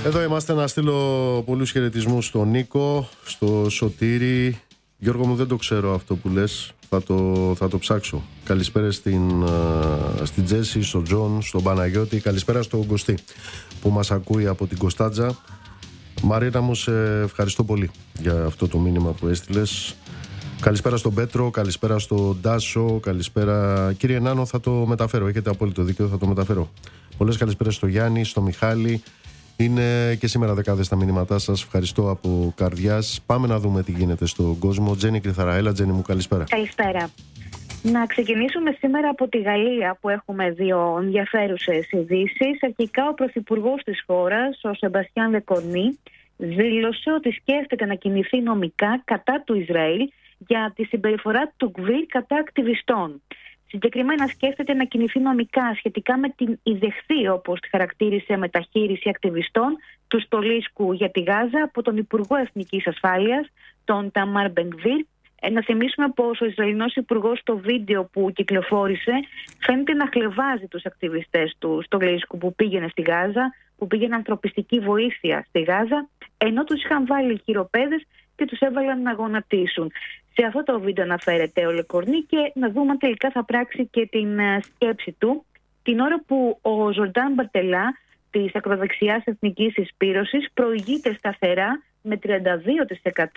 Εδώ είμαστε, να στείλω πολλούς χαιρετισμούς στον Νίκο, στο Σωτήρη. Γιώργο μου, δεν το ξέρω αυτό που λες, θα το ψάξω. Καλησπέρα στην Τζέσι, στον Τζον, στον Παναγιώτη. Καλησπέρα στον Κωστή που μας ακούει από την Κωνσταντζα. Μαρίνα μου, σε ευχαριστώ πολύ για αυτό το μήνυμα που έστειλες. Καλησπέρα στον Πέτρο, καλησπέρα στον Ντάσο, καλησπέρα. Κύριε Νάνο, θα το μεταφέρω, έχετε απόλυτο δίκιο, θα το μεταφέρω. Πολλές καλησπέρες στο Γιάννη, στο Μιχάλη. Είναι και σήμερα δεκάδες τα μηνύματά σας. Ευχαριστώ από καρδιάς. Πάμε να δούμε τι γίνεται στον κόσμο. Τζέννη Κρυθαραέλα, Τζέννη μου, καλησπέρα. Καλησπέρα. Να ξεκινήσουμε σήμερα από τη Γαλλία, που έχουμε δύο ενδιαφέρουσες ειδήσεις. Αρχικά, ο πρωθυπουργός της χώρας, ο Σεμπαστιάν Λεκορνή, δήλωσε ότι σκέφτεται να κινηθεί νομικά κατά του Ισραήλ για τη συμπεριφορά του Γκβίρ κατά ακτιβιστών. Συγκεκριμένα σκέφτεται να κινηθεί νομικά σχετικά με την ιδεχθή, όπως τη χαρακτήρισε, μεταχείριση ακτιβιστών του Στολίσκου για τη Γάζα από τον Υπουργό Εθνικής Ασφάλειας, τον Ταμάρ Μπενγκβίρ. Να θυμίσουμε πως ο Ισραηλινός Υπουργός στο βίντεο που κυκλοφόρησε φαίνεται να χλευάζει τους ακτιβιστές του Στολίσκου που πήγαινε στη Γάζα, που πήγαινε ανθρωπιστική βοήθεια στη Γάζα, ενώ τους είχαν βάλει χειροπέδες και τους έβαλαν να γονατίσουν. Σε αυτό το βίντεο αναφέρεται ο Λεκορνή και να δούμε αν τελικά θα πράξει και την σκέψη του την ώρα που ο Ζορντάν Μπαρτελά της ακροδεξιάς Εθνικής Συσπήρωσης προηγείται σταθερά με 32%